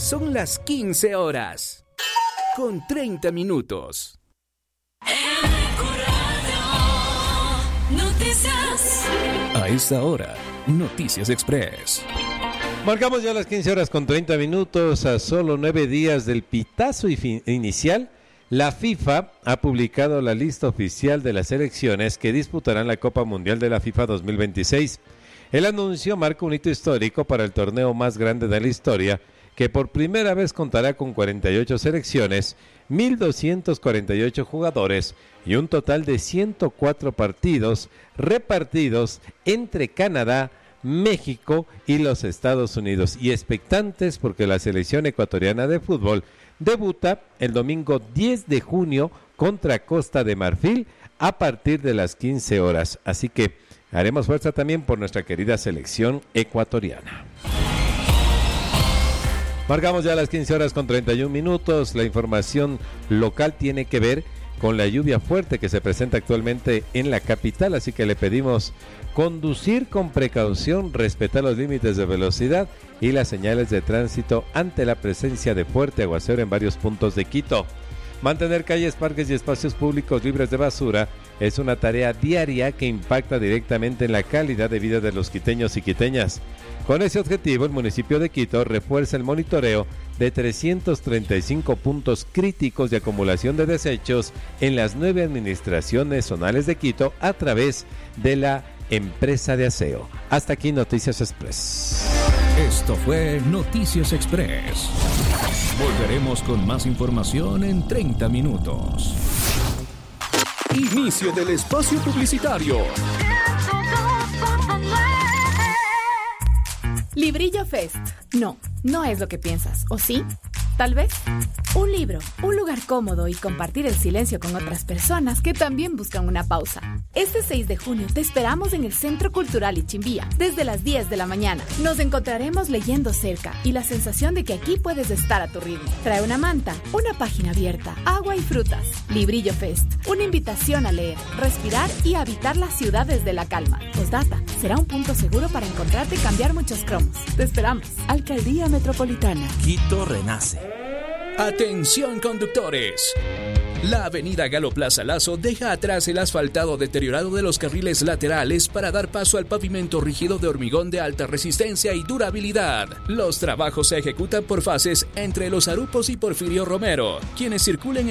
Son las 15 horas, con 30 minutos. Noticias. A esta hora, Noticias Express. Marcamos ya las 15 horas con 30 minutos, a solo 9 días del pitazo inicial. La FIFA ha publicado la lista oficial de las selecciones que disputarán la Copa Mundial de la FIFA 2026. El anuncio marca un hito histórico para el torneo más grande de la historia, que por primera vez contará con 48 selecciones, 1,248 jugadores y un total de 104 partidos repartidos entre Canadá, México y los Estados Unidos. Y expectantes porque la selección ecuatoriana de fútbol debuta el domingo 10 de junio contra Costa de Marfil a partir de las 15 horas. Así que haremos fuerza también por nuestra querida selección ecuatoriana. Marcamos ya las 15 horas con 31 minutos. La información local tiene que ver con la lluvia fuerte que se presenta actualmente en la capital, así que le pedimos conducir con precaución, respetar los límites de velocidad y las señales de tránsito ante la presencia de fuerte aguacero en varios puntos de Quito. Mantener calles, parques y espacios públicos libres de basura es una tarea diaria que impacta directamente en la calidad de vida de los quiteños y quiteñas. Con ese objetivo, el municipio de Quito refuerza el monitoreo de 335 puntos críticos de acumulación de desechos en las 9 administraciones zonales de Quito a través de la empresa de aseo. Hasta aquí Noticias Express. Esto fue Noticias Express. Volveremos con más información en 30 minutos. Inicio del espacio publicitario. Librillo Fest. No es lo que piensas, ¿o sí? Tal vez. Un libro, un lugar cómodo y compartir el silencio con otras personas que también buscan una pausa. Este 6 de junio te esperamos en el Centro Cultural Ichimbía, desde las 10 de la mañana. Nos encontraremos leyendo cerca y la sensación de que aquí puedes estar a tu ritmo. Trae una manta, una página abierta, agua y frutas. Librillo Fest, una invitación a leer, respirar y habitar las ciudades de la calma. Postdata, será un punto seguro para encontrarte y cambiar muchos cromos. Te esperamos. Alcaldía Metropolitana. Quito renace. Atención conductores. La avenida Galo Plaza Lazo deja atrás el asfaltado deteriorado de los carriles laterales para dar paso al pavimento rígido de hormigón de alta resistencia y durabilidad. Los trabajos se ejecutan por fases entre Los Arupos y Porfirio Romero. Quienes circulen